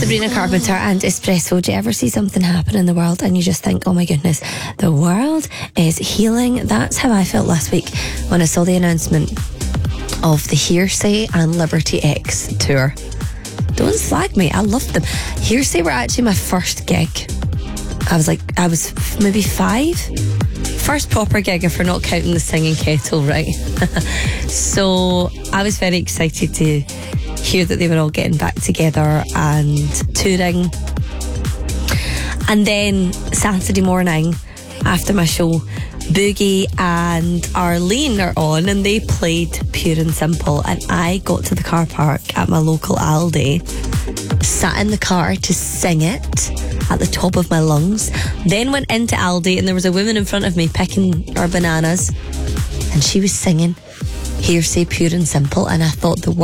Sabrina Carpenter and Espresso. Do you ever see something happen in the world and you just think, oh my goodness, the world is healing? That's how I felt last week when I saw the announcement of the Hearsay and Liberty X tour. Don't slag me, I loved them. Hearsay were actually my first gig. I was maybe 5. First proper gig, if we're not counting the singing kettle, right? So I was very excited to hear that they were all getting back together and touring. And then Saturday morning, after my show, Boogie and Arlene are on and they played Pure and Simple, and I got to the car park at my local Aldi, sat in the car to sing it at the top of my lungs, then went into Aldi and there was a woman in front of me picking her bananas and she was singing Hearsay, Pure and Simple, and I thought the